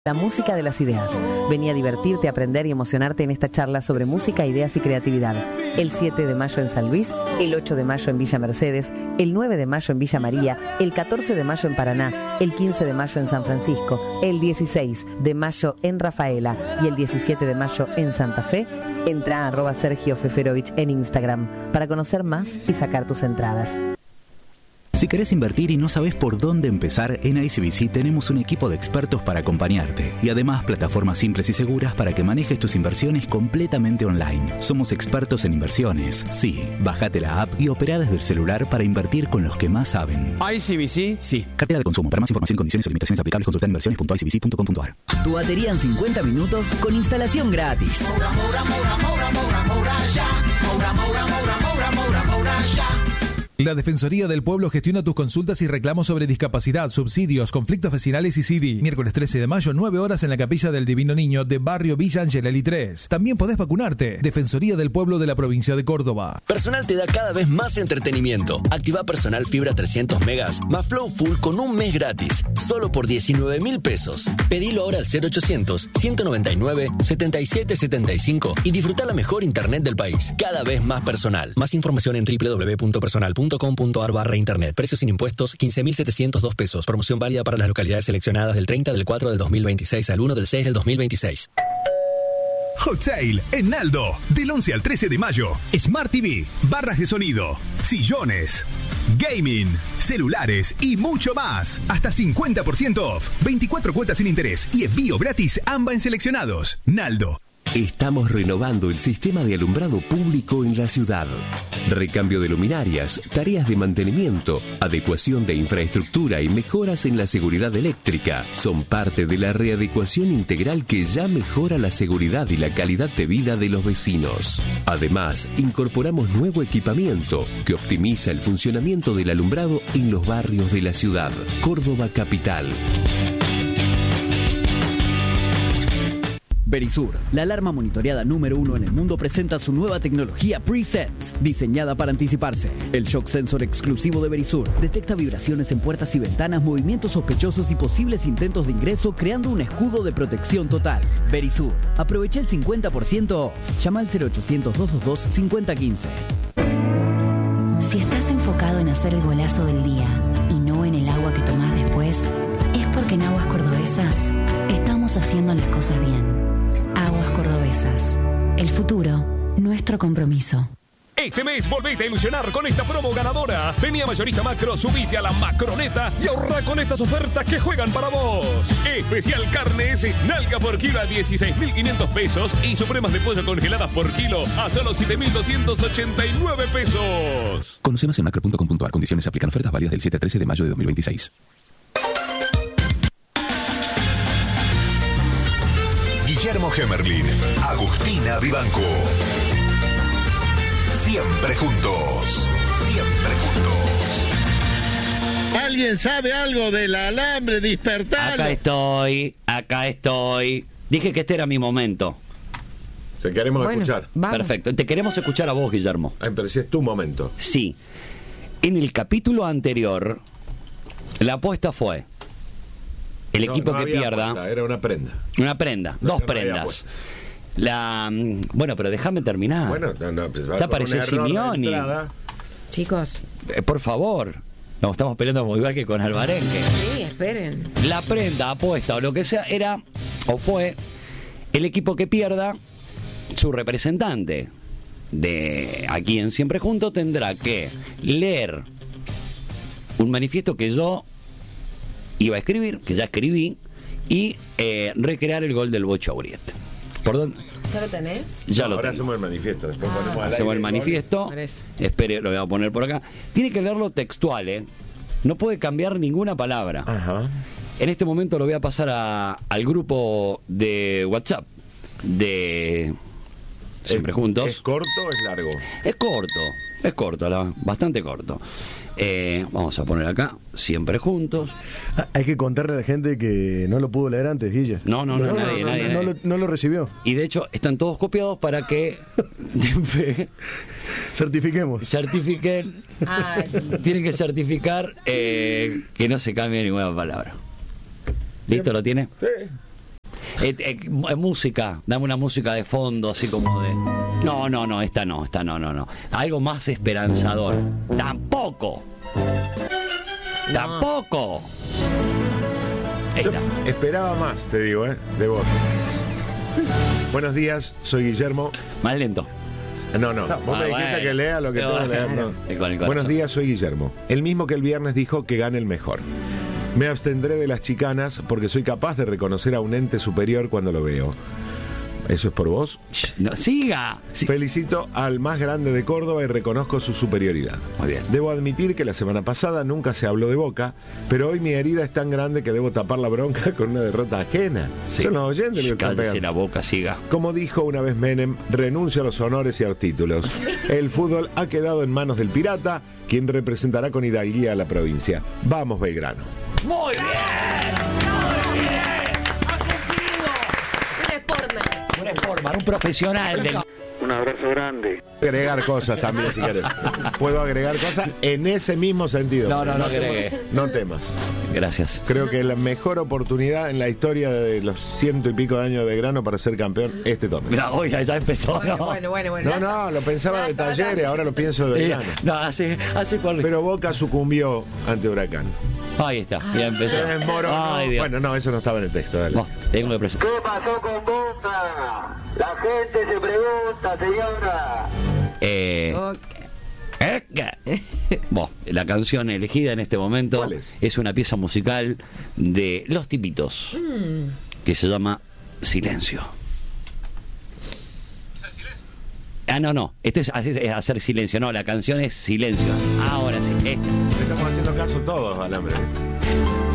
La música de las ideas. Vení a divertirte, aprender y emocionarte en esta charla sobre música, ideas y creatividad. El 7 de mayo en San Luis, el 8 de mayo en Villa Mercedes, el 9 de mayo en Villa María, el 14 de mayo en Paraná, el 15 de mayo en San Francisco, el 16 de mayo en Rafaela y el 17 de mayo en Santa Fe. Entra a @Sergio Feferovich en Instagram para conocer más y sacar tus entradas. Si querés invertir y no sabés por dónde empezar, en ICBC tenemos un equipo de expertos para acompañarte y además plataformas simples y seguras para que manejes tus inversiones completamente online. Somos expertos en inversiones. Sí, bájate la app y operá desde el celular para invertir con los que más saben. ICBC, sí. Cartera de consumo. Para más información, condiciones y limitaciones aplicables, consulta inversiones.icbc.com.ar. Tu batería en 50 minutos con instalación gratis. La Defensoría del Pueblo gestiona tus consultas y reclamos sobre discapacidad, subsidios, conflictos vecinales y CIDI. Miércoles 13 de mayo, 9 horas en la Capilla del Divino Niño de Barrio Villa Angelelli 3. También podés vacunarte. Defensoría del Pueblo de la provincia de Córdoba. Personal te da cada vez más entretenimiento. Activa Personal Fibra 300 megas más Flow Full con un mes gratis. Solo por 19.000 pesos. Pedilo ahora al 0800-199-7775 y disfruta la mejor internet del país. Cada vez más personal. Más información en www.personal.com.ar/internet. Precios sin impuestos, 15.702 pesos. Promoción válida para las localidades seleccionadas del 30 del 4 del 2026 al 1 del 6 del 2026. Hot Sale en Naldo, del 11 al 13 de mayo. Smart TV, barras de sonido, sillones, gaming, celulares y mucho más. Hasta 50% off, 24 cuotas sin interés y envío gratis AMBA en seleccionados. Naldo. Estamos renovando el sistema de alumbrado público en la ciudad. Recambio de luminarias, tareas de mantenimiento, adecuación de infraestructura y mejoras en la seguridad eléctrica son parte de la readecuación integral que ya mejora la seguridad y la calidad de vida de los vecinos. Además, incorporamos nuevo equipamiento que optimiza el funcionamiento del alumbrado en los barrios de la ciudad. Córdoba Capital. Verisur, la alarma monitoreada número 1 en el mundo, presenta su nueva tecnología Pre-Sense, diseñada para anticiparse. El shock sensor exclusivo de Verisur detecta vibraciones en puertas y ventanas, movimientos sospechosos y posibles intentos de ingreso, creando un escudo de protección total. Verisur, aprovecha el 50% off. Llama al 0800-222-5015. Si estás enfocado en hacer el golazo del día y no en el agua que tomás después, es porque en Aguas Cordobesas estamos haciendo las cosas bien. Aguas Cordobesas. El futuro, nuestro compromiso. Este mes volvete a ilusionar con esta promo ganadora. Vení a Mayorista Macro, subite a la Macroneta y ahorra con estas ofertas que juegan para vos. Especial carnes, nalga por kilo a 16.500 pesos y supremas de pollo congeladas por kilo a solo 7.289 pesos. Conoce más en macro.com.ar. Condiciones se aplican. Ofertas válidas del 7 al 13 de mayo de 2026. Guillermo Hemerlin, Agustina Vivanco. Siempre juntos. Siempre juntos. ¿Alguien sabe algo del alambre dispertado? Acá estoy. Dije que este era mi momento. Te queremos escuchar. Vamos. Perfecto. Te queremos escuchar a vos, Guillermo. Ay, pero si es tu momento. Sí. En el capítulo anterior, la apuesta fue... El equipo que pierda... Apuesta, era una prenda. Una prenda, no, dos prendas. Bueno, pero déjame terminar. Bueno, pues ya apareció Simeoni. Chicos. Por favor. Nos estamos peleando muy igual que con Alvarenque. Sí, esperen. La prenda, apuesta o lo que sea, era o fue el equipo que pierda, su representante de aquí en Siempre Juntos tendrá que leer un manifiesto que yo iba a escribir, que ya escribí, y recrear el gol del Bocho Auriet. ¿Por dónde? ¿Ya lo tenés? Ya lo ahora tengo. hacemos el manifiesto. Después ponemos al hacemos aire el manifiesto. Espere, lo voy a poner por acá. Tiene que leerlo textual, ¿eh? No puede cambiar ninguna palabra. Ajá. En este momento lo voy a pasar al grupo de WhatsApp de Siempre Juntos. ¿Es corto o es largo? Es corto, bastante corto. Vamos a poner acá, Siempre Juntos. Hay que contarle a la gente que no lo pudo leer antes, Guille. No, nadie. No lo recibió. Y de hecho están todos copiados para que certifiquen. Tienen que certificar que no se cambie ninguna palabra. ¿Listo? ¿Lo tiene? Sí. Música, dame una música de fondo, así como de... No, esta no. Algo más esperanzador. Tampoco. Yo esperaba más, te digo, de vos. Buenos días, soy Guillermo. Más lento. No, vos me dijiste que lea lo que tengo que leer. No. Buenos días, soy Guillermo. El mismo que el viernes dijo que gane el mejor. Me abstendré de las chicanas porque soy capaz de reconocer a un ente superior cuando lo veo. ¿Eso es por vos? No, siga. Felicito al más grande de Córdoba y reconozco su superioridad. Muy bien. Debo admitir que la semana pasada nunca se habló de Boca, pero hoy mi herida es tan grande que debo tapar la bronca con una derrota ajena. Sí. Son los oyentes que están pegando. La Boca, siga. Como dijo una vez Menem, renuncio a los honores y a los títulos. El fútbol ha quedado en manos del Pirata, quien representará con hidalguía a la provincia. Vamos, Belgrano. Muy bien. Un profesional del... Un abrazo grande. Agregar cosas también, si querés. Puedo agregar cosas en ese mismo sentido. No agregué. No temas. Gracias. Creo que la mejor oportunidad en la historia de los 100 y pico de años de Belgrano para ser campeón, este torneo. Mira, hoy ya empezó. Bueno. No, lo pensaba de Talleres, ahora lo pienso de Belgrano. No, hace cuál. Pero Boca sucumbió ante Huracán. Ahí está, ya empezó. Bueno, no, eso no estaba en el texto. Dale. No, tengo que presentar. ¿Qué pasó con Boca? La gente se pregunta, señora. Bueno, la canción elegida en este momento ¿Cuál es una pieza musical de Los Tipitos que se llama Silencio. No. Este es hacer silencio. No, la canción es Silencio. Ahora sí, esta. Estamos haciendo caso todos, Alambre.